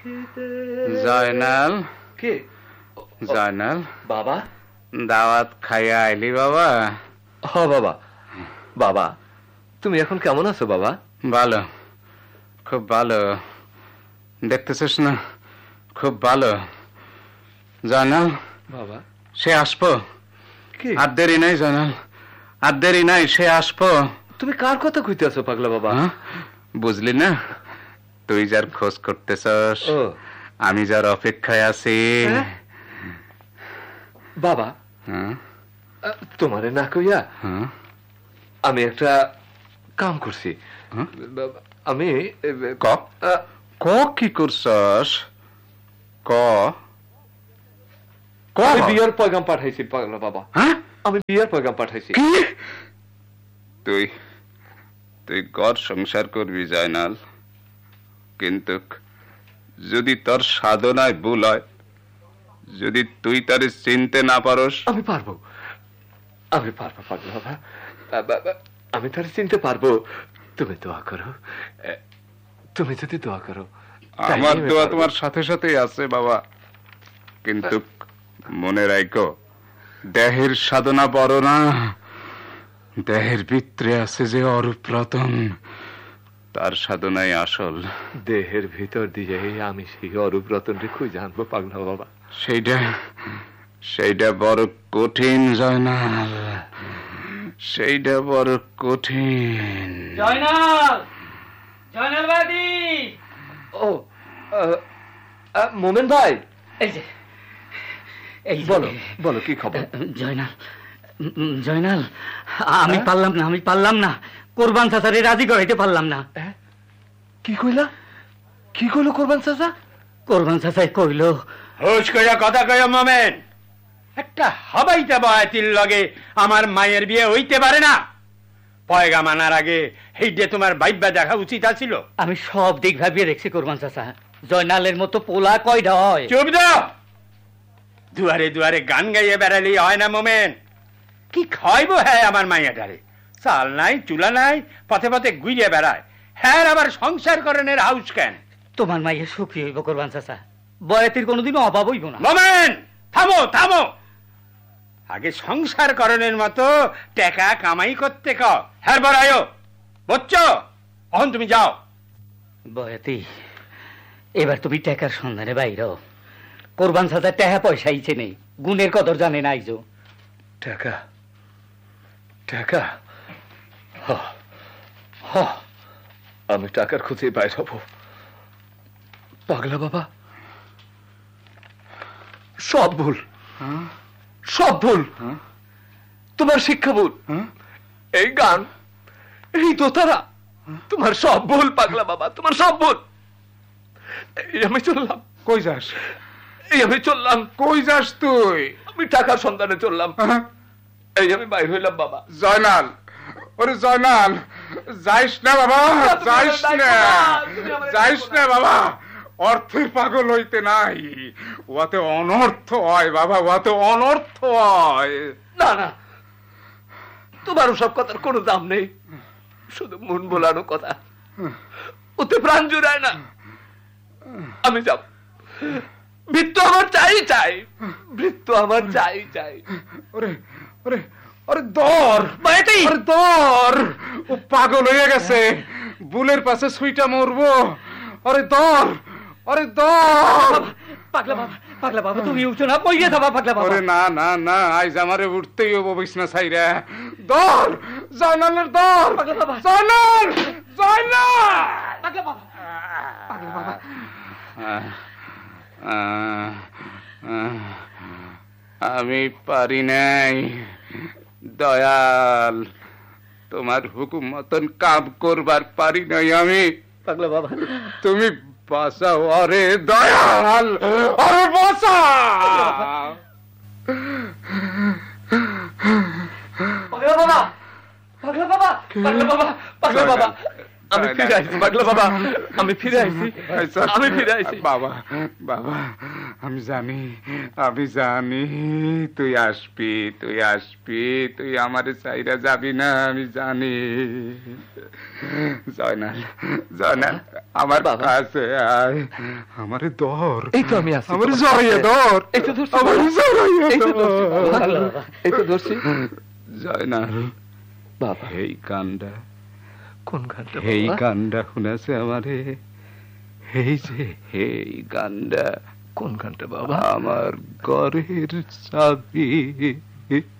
জয়নাল, কে? জয়নাল, বাবা দাওয়াত খাইয়া আইলি বাবা? হ বাবা। বাবা তুমি এখন কেমন আছো বাবা? ভালো, খুব ভালো। দেখতেছিস না, খুব ভালো। জয়নাল বাবা সে আসবো, কি? আর দেরি নাই জয়নাল, আর দেরি নাই, সে আসবো। তুমি কার কথা কইতেছো পাগলা বাবা? বুঝলি না, তুই যার খোঁজ করতেছস, আমি যার অপেক্ষায় আছি। বাবা তোমারে না কইয়া আমি একটা কাম করছি। আমি কি করছস? আমি বিয়ের পয়গাম পাঠাইছি পাগলা বাবা। আমি বিয়ের পয়গাম পাঠাইছি। তুই তুই ঘর সংসার করবি জয়নাল, কিন্তু যদি তোর সাধনায় ভুল হয়, যদি তুই তার চিনতে না পারস। আমি পারবো, আমি পারবো পাগলা বাবা, আমি তার চিনতে পারবো। তুমি দোয়া করো, তুমি যদি দোয়া করো। আমার দোয়া তোমার সাথে সাথেই আছে বাবা, কিন্তু মনে রাখো, দেহের সাধনা বড় না, দেহের ভিতরে আছে যে অরূপ রতন, তার সাধনাই আসল। দেহের ভিতর দিয়ে আমি সেই অরূপ রতনকে খুঁজে আনবো পাগলা বাবা। সেইটা বড় কঠিন জয়নাল, সেইটা বড় কঠিন। জয়নাল, জয়নাল বাদি। ও মোমেন ভাই, এই যে, এই বলো বলো কি খবর? জয়নাল, জয়নাল আমি পারলাম না কোরবান চাচারে রাজি করাইতে পারলাম না। কি কইলা? কি কইলো কোরবান চাচা? কোরবান চাচাই কইল, হুশ কইরা কথা কয় মোমেন, একটা হাবাইতে বয়াতির লগে আমার মায়ের বিয়ে হইতে পারে না। পয়গা মানার আগে এইটা তোমার ভাইবা দেখা উচিত আছিল। আমি সব দিক ভাবিয়ে দেখছি কোরবান চাচা, জয়নালের মতো পোলা কয়টা হয়? চুপ দাও, দুয়ারে দুয়ারে গান গাইয়ে বেড়ালি হয় না মোমেন। কি খাইব হ্যাঁ আমার মাইয়াটারে? চাল নাই, চুলা নাই, পথে পথে গুইয়ে বেড়ায়। হ্যাঁ আবার সংসার করেনের হাউস কেন? তোমার মাইয়া সুখী হইব কোরবান চাচা, বয়াতির কোনোদিনও অভাব হইব না। মোমেন থামো থামো, আগে সংসার করণের মতো টাকা কামাই করতে কও, হ্যাঁ বড়ায়ো বুঝছো? এখন তুমি যাও। বয়াতি, এবার তুমি টাকার সন্ধানে বাইর। কোরবান চাচা টাকা পয়সা ইচ্ছে নেই, গুণের কদর জানে না। আইজো টাকা টাকা, আমি টাকার খুঁজে বাইর হব পাগলা বাবা। সব ভুল, সব ভুল, তোমার শিক্ষা ভুল, এই গান, এই দোতারা, তোমার সব ভুল পাগলা বাবা, তোমার সব ভুল। এই আমি চললাম। কই যাস? এই আমি চললাম। কই যাস তুই? আমি টাকার সন্ধানে চললাম। এই আমি বাইর হইলাম বাবা। জয়নাল, ওরে জয়নাল, যাইস না বাবা, যাইস না, যাইস না বাবা। অর্থের পাগল হইতে নাই, ওতে অনর্থ হয় বাবা, ওতে অনর্থ হয়। না না, তোমার সব কথার কোনো দাম নেই, শুধু মন ভোলানো কথা, ওতে প্রাণ জুড়ায় না। আমি যাব, মৃত্যু আমার চাই চাই, মৃত্যু আমার চাই চাই। ওরে ওরে ওরে দর, ওরে দর, ও পাগল হয়ে গেছে, বুলের পাশে সুইটা মরবো। ওরে দর, ওরে দর। পাগলা বাবা, পাগলা বাবা তুমি উঠছো না, পইয়ে যাবা পাগলা বাবা। ওরে না না না, আইজ আমারে উঠতেই হবো বিছনা ছাইরা। দর, জয়নালের দর, পাগলা বাবা, জয়নাল, জয়নাল, পাগলা বাবা, পাগলা বাবা। আমি পারি নাই দয়াল, তোমার হুকুম মতন কাম করবার পারি নাই আমি। পাগলা বাবা তুমি বাঁচাও, আরে দয়াল, আরে বাঁচাও। পাগলা বাবা, পাগলা বাবা, পাগলা বাবা, পাগলা বাবা, আমি ফিরে আইছি পাগলা বাবা, আমি ফিরে আইছি, আমি ফিরে আইছি বাবা। বাবা আমি জানি, আমি জানি তুই আসবি, তুই আসবি, তুই আমারে চাইরা যাবি না, আমি জানি। জয়নাল, জয়নাল, আমার বাবা। কাছে আয়, আমারে ধর, এই তো আমি আছি। আমারে জড়াইয়া ধর, এই তো ধরছি আমারে বাবা। জড়াইয়া এই তো ধরছি ধর। বাবা। এই তো ধরছি জয়নাল, বাবা। এই গানটা, কোন গানটা এই বাবা? গানটা শুনেছে আমারে, এই যে এই গানটা কোন গানটা বাবা? আমার ঘরের চাবি।